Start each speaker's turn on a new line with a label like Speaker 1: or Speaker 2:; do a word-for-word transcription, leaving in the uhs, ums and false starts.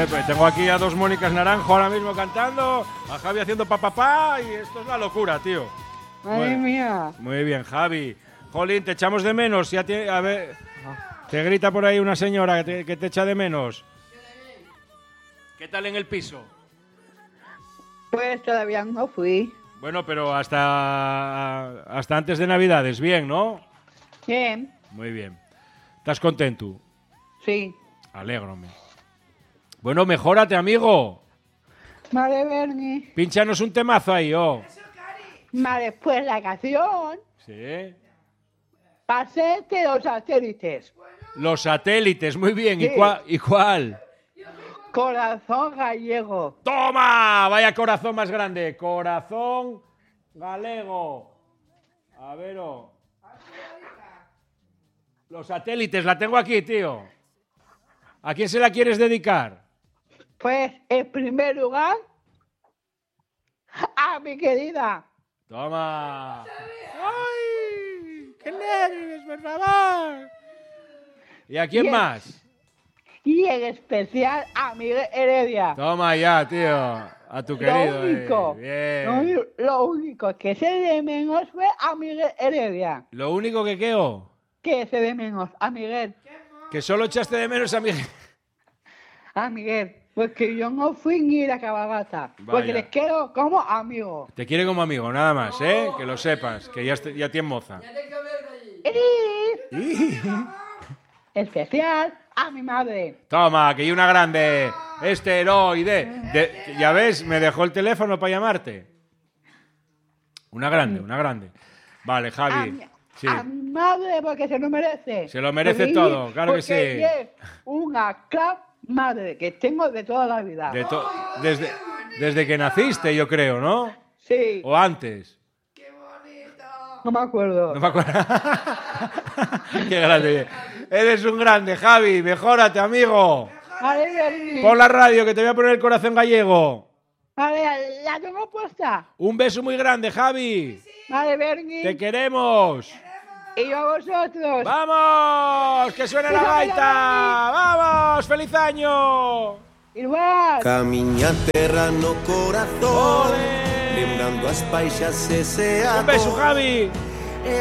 Speaker 1: Joder, pues tengo aquí a dos Mónicas Naranjo ahora mismo cantando, a Javi haciendo papapá y esto es la locura, tío.
Speaker 2: Madre
Speaker 1: Bueno,
Speaker 2: mía.
Speaker 1: muy bien, Javi. Jolín, te echamos de menos. Ya te, a ver, te grita por ahí una señora que te, que te echa de menos. ¿Qué tal en el piso?
Speaker 2: Pues todavía no fui.
Speaker 1: Bueno, pero hasta, hasta antes de Navidades, bien, ¿no?
Speaker 2: Bien.
Speaker 1: Muy bien. ¿Estás contento?
Speaker 2: Sí.
Speaker 1: Alégrome. Bueno, mejórate, amigo.
Speaker 2: Vale, Bernie.
Speaker 1: Pínchanos un temazo ahí, oh.
Speaker 2: Vale, pues la canción.
Speaker 1: Sí.
Speaker 2: Pasete los satélites.
Speaker 1: Los satélites, muy bien.
Speaker 2: Sí.
Speaker 1: ¿Y cuál? ¿Y cuál?
Speaker 2: Corazón gallego.
Speaker 1: ¡Toma! Vaya corazón más grande. Corazón galego. A ver, oh. Los satélites, la tengo aquí, tío. ¿A quién se la quieres dedicar?
Speaker 2: Pues, en primer lugar, a mi querida.
Speaker 1: Toma. ¡Ay! ¡Qué nervios, por favor! ¿Y a quién
Speaker 2: Bien.
Speaker 1: más?
Speaker 2: Y en especial a Miguel Heredia.
Speaker 1: Toma ya, tío. A tu querido.
Speaker 2: Lo único,
Speaker 1: eh.
Speaker 2: lo,
Speaker 1: Bien.
Speaker 2: uni- lo único que se de menos fue a Miguel Heredia.
Speaker 1: Lo único que queo,
Speaker 2: Que se de menos a Miguel.
Speaker 1: que solo echaste de menos a Miguel.
Speaker 2: A Miguel. Porque yo no fui ni la cabalgata.
Speaker 1: Vaya.
Speaker 2: Porque les quiero como amigo.
Speaker 1: Te quiere como amigo, nada más, ¿eh? Que lo sepas, que ya, est- ya tienes moza.
Speaker 2: Y especial a mi madre.
Speaker 1: Toma, que hay una grande esteroide. De- ya ves, me dejó el teléfono para llamarte. Una grande, una grande. Vale,
Speaker 2: A
Speaker 1: Javi.
Speaker 2: mi,
Speaker 1: Sí.
Speaker 2: a mi madre porque se lo merece.
Speaker 1: Se lo merece
Speaker 2: Porque-
Speaker 1: todo, claro que
Speaker 2: porque
Speaker 1: sí.
Speaker 2: Es una club madre que tengo de toda la vida.
Speaker 1: De to- desde, desde que naciste, yo creo, ¿no?
Speaker 2: Sí,
Speaker 1: O antes.
Speaker 2: no me acuerdo.
Speaker 1: No me acuerdo. Qué grande. Eres un grande, Javi. Mejórate, amigo.
Speaker 2: Vale, Bernie.
Speaker 1: Pon la radio, que te voy a poner el corazón gallego.
Speaker 2: Vale, la tengo puesta.
Speaker 1: Un beso muy grande, Javi.
Speaker 2: Vale, Bernie.
Speaker 1: Te queremos.
Speaker 2: Y yo a vosotros.
Speaker 1: ¡Vamos! ¡Que suene la gaita! ¡Vamos! ¡Feliz año!
Speaker 2: Igual.
Speaker 3: Camiña terra no corazón,
Speaker 1: ¡Ole!
Speaker 3: lembrando as paixas ese
Speaker 1: Un beso, Javi.